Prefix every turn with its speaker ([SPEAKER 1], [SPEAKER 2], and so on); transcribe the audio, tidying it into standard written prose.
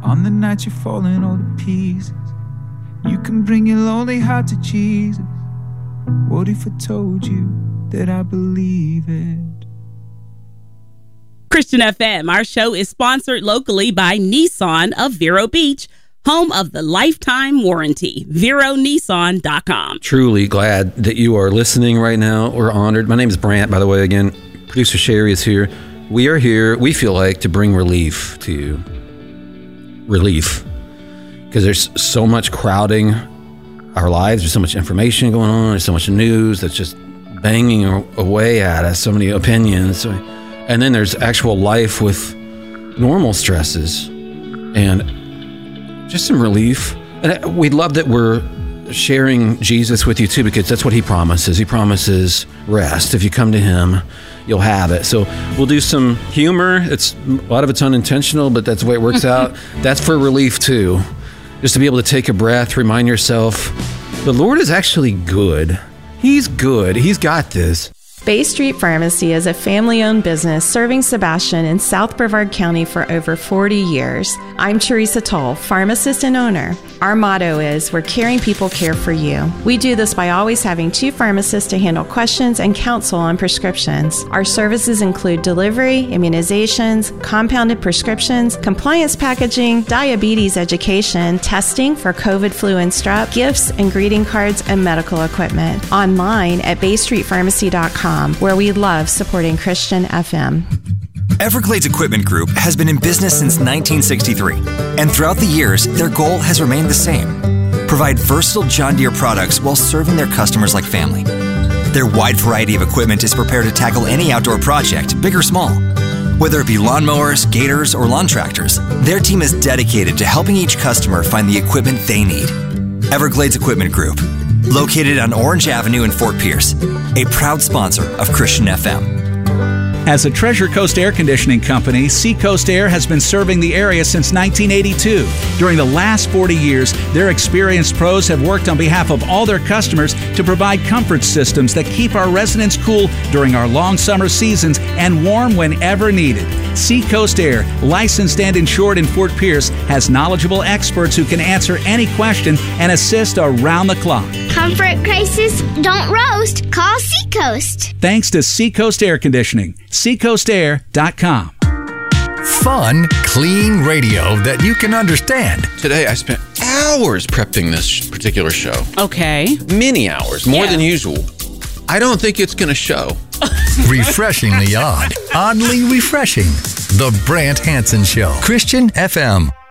[SPEAKER 1] On the night you're falling all to pieces, you can bring your lonely heart to Jesus. What if I told you that I believe it?
[SPEAKER 2] Christian FM, our show is sponsored locally by Nissan of Vero Beach, home of the lifetime warranty. VeroNissan.com.
[SPEAKER 3] Truly glad that you are listening right now. We're honored. My name is Brant, by the way. Again, producer Sherry is here. We are here, we feel like, to bring relief to you. Relief. Because there's so much crowding our lives. There's so much information going on. There's so much news that's just banging away at us. So many opinions. And then there's actual life with normal stresses. And just some relief. And we love that we're sharing Jesus with you too, because that's what he promises. He promises rest. If you come to him, you'll have it. So we'll do some humor. A lot of it's unintentional, but that's the way it works out. That's for relief too. Just to be able to take a breath, remind yourself, the Lord is actually good. He's good. He's got this.
[SPEAKER 4] Bay Street Pharmacy is a family-owned business serving Sebastian in South Brevard County for over 40 years. I'm Teresa Toll, pharmacist and owner. Our motto is, where caring people care for you. We do this by always having 2 pharmacists to handle questions and counsel on prescriptions. Our services include delivery, immunizations, compounded prescriptions, compliance packaging, diabetes education, testing for COVID, flu, and strep, gifts and greeting cards, and medical equipment. Online at baystreetpharmacy.com, where we love supporting Christian FM.
[SPEAKER 5] Everglades Equipment Group has been in business since 1963, and throughout the years, their goal has remained the same: provide versatile John Deere products while serving their customers like family. Their wide variety of equipment is prepared to tackle any outdoor project, big or small. Whether it be lawnmowers, gators, or lawn tractors, their team is dedicated to helping each customer find the equipment they need. Everglades Equipment Group, located on Orange Avenue in Fort Pierce, a proud sponsor of Christian FM.
[SPEAKER 6] As a Treasure Coast air conditioning company, Seacoast Air has been serving the area since 1982. During the last 40 years, their experienced pros have worked on behalf of all their customers to provide comfort systems that keep our residents cool during our long summer seasons and warm whenever needed. Seacoast Air, licensed and insured in Fort Pierce, has knowledgeable experts who can answer any question and assist around the clock.
[SPEAKER 7] Comfort crisis, don't roast. Call Seacoast.
[SPEAKER 6] Thanks to Seacoast Air Conditioning. SeacoastAir.com.
[SPEAKER 8] Fun, clean radio that you can understand.
[SPEAKER 3] Today I spent hours prepping this particular show.
[SPEAKER 2] Okay.
[SPEAKER 3] Many hours, more than usual. I don't think it's going to show.
[SPEAKER 8] Refreshingly odd. Oddly refreshing. The Brant Hansen Show. Christian FM.